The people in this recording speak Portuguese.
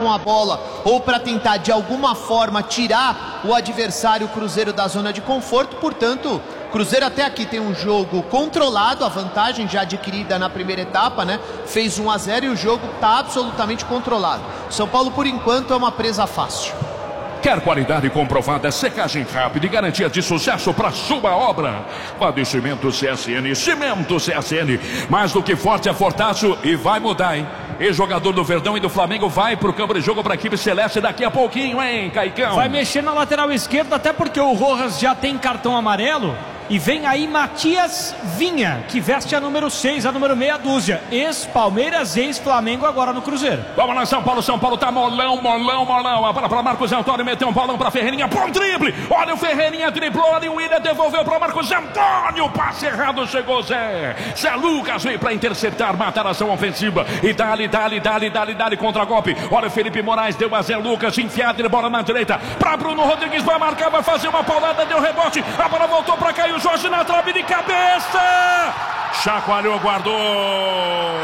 com a bola ou para tentar de alguma forma tirar o adversário Cruzeiro da zona de conforto. Portanto, Cruzeiro até aqui tem um jogo controlado, a vantagem já adquirida na primeira etapa, né? Fez 1-0 e o jogo está absolutamente controlado. São Paulo, por enquanto, é uma presa fácil. Quer qualidade comprovada, secagem rápida e garantia de sucesso para sua obra? Padecimento CSN, Cimento CSN. Mais do que forte é fortaço e vai mudar, hein? Ex-jogador do Verdão e do Flamengo vai pro campo de jogo para a equipe celeste daqui a pouquinho, hein, Caicão? Vai mexer na lateral esquerda, até porque o Rojas já tem cartão amarelo. E vem aí Matias Vinha, que veste a número 6, a número meia dúzia. Ex-Palmeiras, ex-Flamengo, agora no Cruzeiro. Vamos lá, São Paulo tá molão. A bola para Marcos Antônio, meteu um bolão para Ferreirinha, bom drible. Olha o Ferreirinha, driblou ali, o William devolveu para Marcos Antônio. Passe errado, chegou Zé Lucas veio para interceptar, matar a ação ofensiva. E dali contra golpe. Olha o Felipe Moraes, deu a Zé Lucas, enfiado de bola na direita. Para Bruno Rodrigues, vai marcar, vai fazer uma paulada, deu rebote. A bola voltou para Caio Jorge na trave de cabeça. Chacoalhou, guardou.